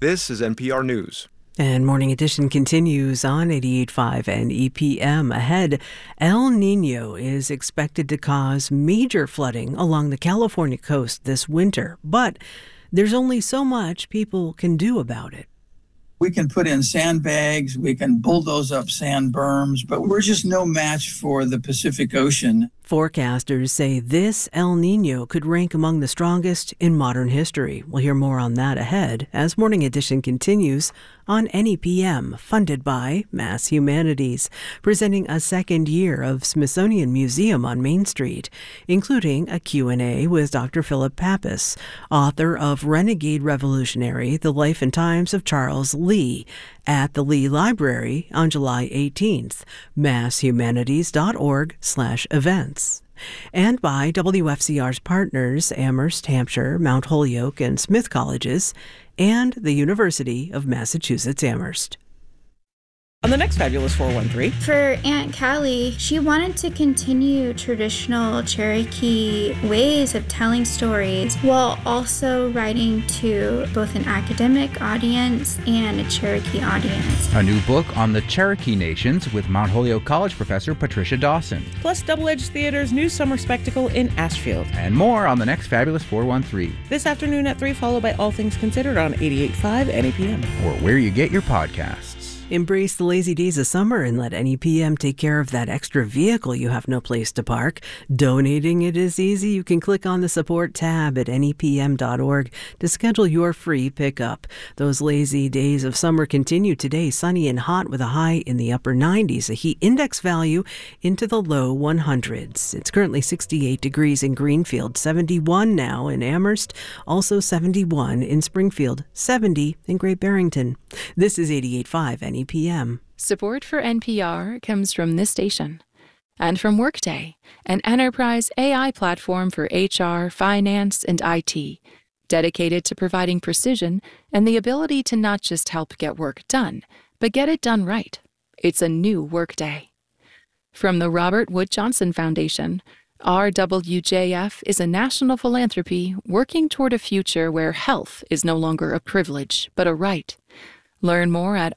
This is NPR News. And Morning Edition continues on 88.5 and EPM. Ahead, El Nino is expected to cause major flooding along the California coast this winter. But there's only so much people can do about it. We can put in sandbags, we can bulldoze up sand berms, but we're just no match for the Pacific Ocean. Forecasters say this El Nino could rank among the strongest in modern history. We'll hear more on that ahead as Morning Edition continues on NEPM, funded by Mass Humanities, presenting a second year of Smithsonian Museum on Main Street, including a Q&A with Dr. Philip Pappas, author of Renegade Revolutionary, The Life and Times of Charles Lee, at the Lee Library on July 18th, masshumanities.org/events. And by WFCR's partners, Amherst, Hampshire, Mount Holyoke, and Smith Colleges, and the University of Massachusetts Amherst. On the next Fabulous 413. For Aunt Callie, she wanted to continue traditional Cherokee ways of telling stories while also writing to both an academic audience and a Cherokee audience. A new book on the Cherokee Nations with Mount Holyoke College professor Patricia Dawson. Plus Double Edge Theater's new summer spectacle in Ashfield. And more on the next Fabulous 413. This afternoon at 3, followed by All Things Considered on 88.5 NEPM. Or where you get your podcasts. Embrace the lazy days of summer and let NEPM take care of that extra vehicle you have no place to park. Donating it is easy. You can click on the support tab at nepm.org to schedule your free pickup. Those lazy days of summer continue today, sunny and hot with a high in the upper 90s, a heat index value into the low 100s. It's currently 68 degrees in Greenfield, 71 now in Amherst, also 71 in Springfield, 70 in Great Barrington. This is 88.5 NEPM. Support for NPR comes from this station and from Workday, an enterprise AI platform for HR, finance, and IT, dedicated to providing precision and the ability to not just help get work done, but get it done right. It's a new Workday. From the Robert Wood Johnson Foundation, RWJF is a national philanthropy working toward a future where health is no longer a privilege, but a right. Learn more at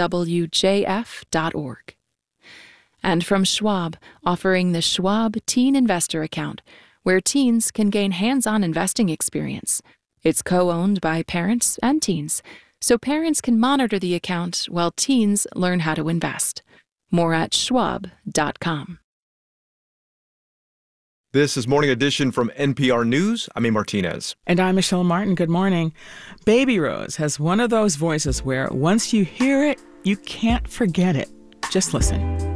rwjf.org. And from Schwab, offering the Schwab Teen Investor Account, where teens can gain hands-on investing experience. It's co-owned by parents and teens, so parents can monitor the account while teens learn how to invest. More at schwab.com. This is Morning Edition from NPR News. I'm A. Martinez. And I'm Michelle Martin. Good morning. Baby Rose has one of those voices where once you hear it, you can't forget it. Just listen.